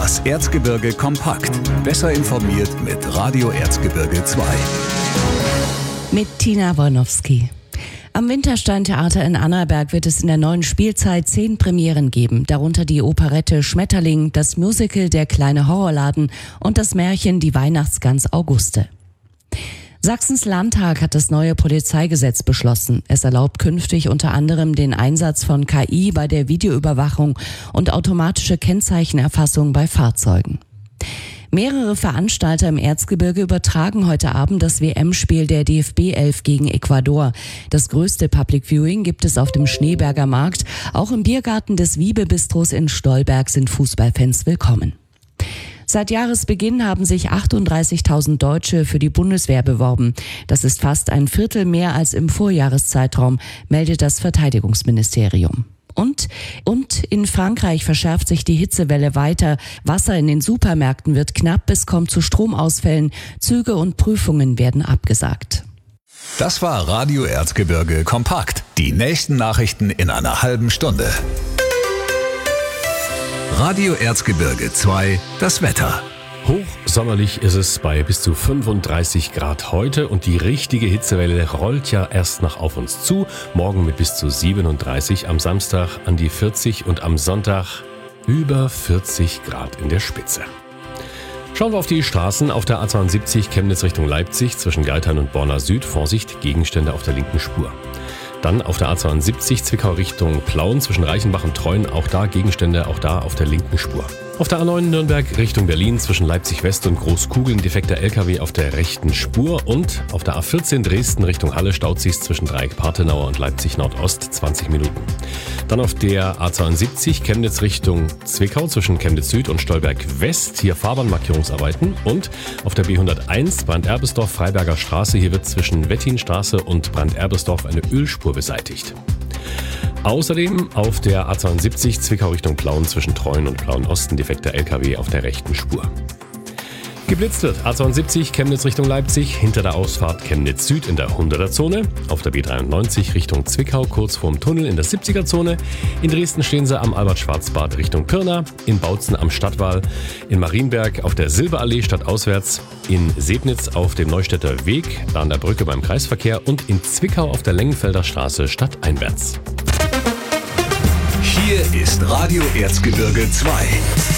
Das Erzgebirge kompakt. Besser informiert mit Radio Erzgebirge 2. Mit Tina Wolnowski. Am Wintersteintheater in Annaberg wird es in der neuen Spielzeit 10 Premieren geben, darunter die Operette Schmetterling, das Musical Der kleine Horrorladen und das Märchen Die Weihnachtsgans Auguste. Sachsens Landtag hat das neue Polizeigesetz beschlossen. Es erlaubt künftig unter anderem den Einsatz von KI bei der Videoüberwachung und automatische Kennzeichenerfassung bei Fahrzeugen. Mehrere Veranstalter im Erzgebirge übertragen heute Abend das WM-Spiel der DFB 11 gegen Ecuador. Das größte Public Viewing gibt es auf dem Schneeberger Markt. Auch im Biergarten des Wiebe-Bistros in Stolberg sind Fußballfans willkommen. Seit Jahresbeginn haben sich 38.000 Deutsche für die Bundeswehr beworben. Das ist fast ein Viertel mehr als im Vorjahreszeitraum, meldet das Verteidigungsministerium. Und in Frankreich verschärft sich die Hitzewelle weiter. Wasser in den Supermärkten wird knapp, es kommt zu Stromausfällen. Züge und Prüfungen werden abgesagt. Das war Radio Erzgebirge kompakt. Die nächsten Nachrichten in einer halben Stunde. Radio Erzgebirge 2, das Wetter. Hochsommerlich ist es bei bis zu 35 Grad heute und die richtige Hitzewelle rollt ja erst noch auf uns zu. Morgen mit bis zu 37, am Samstag an die 40 und am Sonntag über 40 Grad in der Spitze. Schauen wir auf die Straßen. Auf der A72 Chemnitz Richtung Leipzig zwischen Geithain und Borna Süd. Vorsicht, Gegenstände auf der linken Spur. Dann auf der A72 Zwickau Richtung Plauen zwischen Reichenbach und Treuen, auch da Gegenstände, auch da auf der linken Spur. Auf der A9 Nürnberg Richtung Berlin zwischen Leipzig West und Großkugeln defekter LKW auf der rechten Spur und auf der A14 Dresden Richtung Halle staut sich's zwischen Dreieck-Partenauer und Leipzig Nordost 20 Minuten. Dann auf der A72 Chemnitz Richtung Zwickau zwischen Chemnitz Süd und Stolberg West, hier Fahrbahnmarkierungsarbeiten und auf der B101 Brand-Erbesdorf-Freiberger Straße, hier wird zwischen Wettinstraße und Brand-Erbesdorf eine Ölspur beseitigt. Außerdem auf der A72 Zwickau Richtung Plauen zwischen Treuen und Plauen Osten defekter LKW auf der rechten Spur. Geblitzt wird A72 Chemnitz Richtung Leipzig hinter der Ausfahrt Chemnitz Süd in der 100er-Zone. Auf der B93 Richtung Zwickau kurz vorm Tunnel in der 70er-Zone. In Dresden stehen sie am Albert-Schwarzbad Richtung Pirna. In Bautzen am Stadtwall. In Marienberg auf der Silberallee stadtauswärts. In Sebnitz auf dem Neustädter Weg, da an der Brücke beim Kreisverkehr. Und in Zwickau auf der Lengenfelder Straße stadteinwärts. Hier ist Radio Erzgebirge 2.